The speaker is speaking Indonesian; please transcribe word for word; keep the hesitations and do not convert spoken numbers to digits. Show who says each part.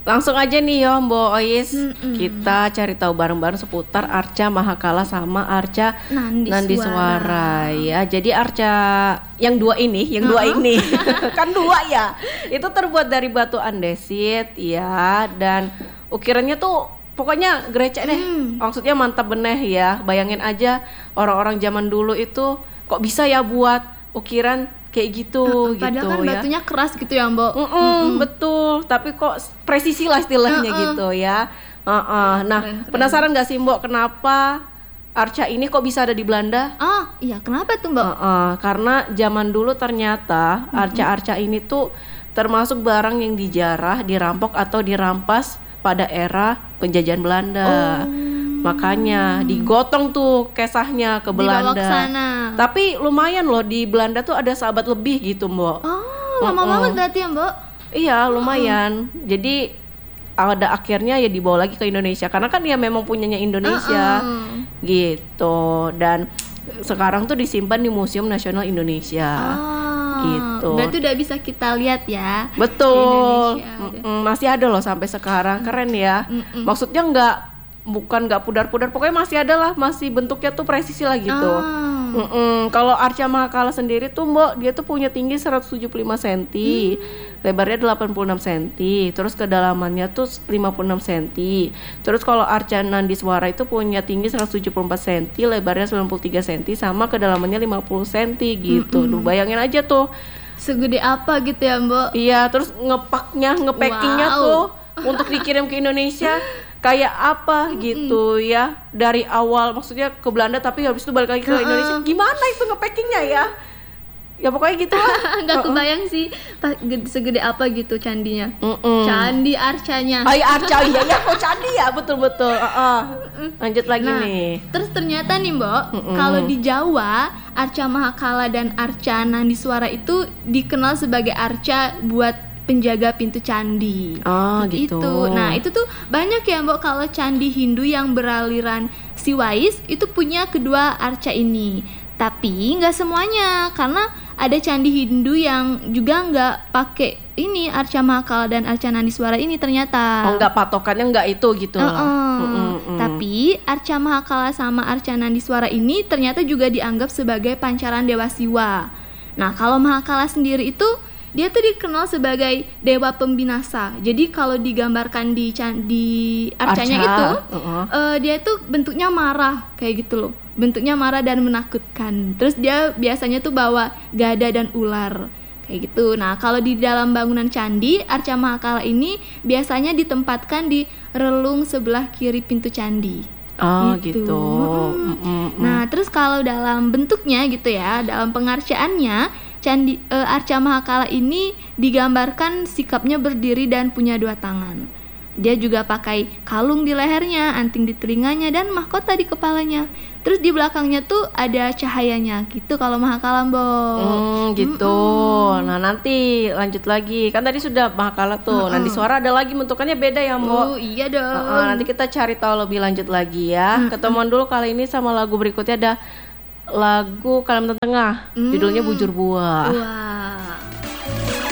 Speaker 1: Langsung aja nih yo Mbok Ois,
Speaker 2: Mm-mm.
Speaker 1: kita cari tahu bareng-bareng seputar Arca Mahakala sama Arca
Speaker 2: Nandi,
Speaker 1: Nandi
Speaker 2: Suara.
Speaker 1: Suara ya. Jadi Arca yang dua ini, yang dua
Speaker 2: Uh-uh.
Speaker 1: ini kan dua ya. Itu terbuat dari batu andesit ya, dan ukirannya tuh pokoknya gerecek deh.
Speaker 2: Hmm.
Speaker 1: Maksudnya mantap beneh ya. Bayangin aja orang-orang zaman dulu itu kok bisa ya buat ukiran kayak gitu.
Speaker 2: Uh-uh,
Speaker 1: gitu
Speaker 2: padahal kan
Speaker 1: ya.
Speaker 2: batunya keras gitu ya Mbok.
Speaker 1: Mm-mm,
Speaker 2: Mm-mm.
Speaker 1: betul, tapi kok presisi lah istilahnya
Speaker 2: Uh-uh.
Speaker 1: gitu ya. Uh-uh. Nah,
Speaker 2: Keren, keren.
Speaker 1: penasaran gak sih Mbok kenapa Arca ini kok bisa ada di Belanda?
Speaker 2: Oh iya, kenapa tuh Mbok?
Speaker 1: Uh-uh. Karena zaman dulu ternyata arca-arca ini tuh termasuk barang yang dijarah, dirampok atau dirampas pada era penjajahan Belanda.
Speaker 2: Oh.
Speaker 1: Makanya digotong tuh kesahnya ke
Speaker 2: Dibawa
Speaker 1: Belanda.
Speaker 2: ke sana.
Speaker 1: Tapi lumayan loh, di Belanda tuh ada sahabat lebih gitu Mbok.
Speaker 2: Oh, lama
Speaker 1: Uh-uh.
Speaker 2: banget berarti ya Mbok.
Speaker 1: Iya lumayan. Jadi ada akhirnya ya dibawa lagi ke Indonesia karena kan dia memang punyanya Indonesia
Speaker 2: Uh-uh.
Speaker 1: gitu. Dan sekarang tuh disimpan di Museum Nasional Indonesia.
Speaker 2: Oh,
Speaker 1: Gitu.
Speaker 2: berarti udah bisa kita lihat ya.
Speaker 1: Betul.
Speaker 2: Di Indonesia ada.
Speaker 1: Mm-mm, masih ada loh sampai sekarang. Keren ya.
Speaker 2: Mm-mm.
Speaker 1: Maksudnya nggak bukan nggak pudar-pudar, pokoknya masih ada lah, masih bentuknya tuh presisi lah gitu.
Speaker 2: Ah.
Speaker 1: Mm-mm. Kalau Arca Mahakala sendiri tuh Mbok, dia tuh punya tinggi seratus tujuh puluh lima sentimeter, lebarnya delapan puluh enam sentimeter, terus kedalamannya tuh lima puluh enam sentimeter. Terus kalau Arca Nandi Suara itu punya tinggi seratus tujuh puluh empat sentimeter, lebarnya sembilan puluh tiga sentimeter, sama kedalamannya lima puluh sentimeter gitu. Duh, bayangin aja tuh.
Speaker 2: Segede apa gitu ya Mbok?
Speaker 1: Iya, terus ngepaknya, ngepackingnya
Speaker 2: Wow.
Speaker 1: tuh untuk dikirim ke Indonesia kayak apa gitu ya, dari awal maksudnya ke Belanda tapi habis itu balik lagi ke
Speaker 2: Uh-uh.
Speaker 1: Indonesia, gimana itu ngepackingnya ya? Ya pokoknya gitu lah.
Speaker 2: Nggak
Speaker 1: Uh-uh.
Speaker 2: kebayang sih pa- gede- segede apa gitu candinya.
Speaker 1: Mm-mm.
Speaker 2: Candi Arcanya.
Speaker 1: Ay, Arca iya ya, kok candi ya, betul betul. Uh-uh. Lanjut lagi
Speaker 2: Nah,
Speaker 1: nih.
Speaker 2: terus ternyata nih Mbok,
Speaker 1: Mm-mm.
Speaker 2: kalau di Jawa, Arca Mahakala dan Arca Nandi Suara itu dikenal sebagai arca buat penjaga pintu candi.
Speaker 1: Oh,
Speaker 2: Itu.
Speaker 1: gitu.
Speaker 2: Nah, itu tuh banyak ya Mbok, kalau candi Hindu yang beraliran Siwais itu punya kedua arca ini. Tapi nggak semuanya, karena ada candi Hindu yang juga nggak pakai ini Arca Mahakala dan Arca Nandi Suara ini ternyata.
Speaker 1: Oh, enggak, patokannya enggak itu gitu loh.
Speaker 2: Uh-uh.
Speaker 1: Mm-mm.
Speaker 2: Tapi Arca Mahakala sama Arca Nandi Suara ini ternyata juga dianggap sebagai pancaran Dewa Siwa. Nah, kalau Mahakala sendiri itu dia tuh dikenal sebagai dewa pembinasa. Jadi kalau digambarkan di can- di arcanya
Speaker 1: Arca,
Speaker 2: itu,
Speaker 1: uh-uh.
Speaker 2: eh, dia tuh bentuknya marah kayak gitu loh. Bentuknya marah dan menakutkan. Terus dia biasanya tuh bawa gada dan ular kayak gitu. Nah, kalau di dalam bangunan candi, Arca Mahakala ini biasanya ditempatkan di relung sebelah kiri pintu candi.
Speaker 1: Oh,
Speaker 2: Gitu.
Speaker 1: gitu.
Speaker 2: Mm-mm.
Speaker 1: Mm-mm.
Speaker 2: Nah, terus kalau dalam bentuknya gitu ya, dalam pengarcaannya, candi eh, Arca Mahakala ini digambarkan sikapnya berdiri dan punya dua tangan. Dia juga pakai kalung di lehernya, anting di telinganya, dan mahkota di kepalanya. Terus di belakangnya tuh ada cahayanya gitu kalau Mahakala Mbok.
Speaker 1: Hmm, gitu.
Speaker 2: Mm-mm.
Speaker 1: Nah, nanti lanjut lagi. Kan tadi sudah Mahakala tuh.
Speaker 2: Mm-mm.
Speaker 1: Nanti Suara ada lagi, bentukannya beda ya, Mbok.
Speaker 2: Oh iya dong.
Speaker 1: Uh-uh, nanti kita cari tahu lebih lanjut lagi ya.
Speaker 2: Mm-mm.
Speaker 1: Ketemuan dulu kali ini sama lagu berikutnya, ada lagu Kalimantan Tengah.
Speaker 2: Hmm.
Speaker 1: Judulnya Bujur Buah.
Speaker 2: Wah.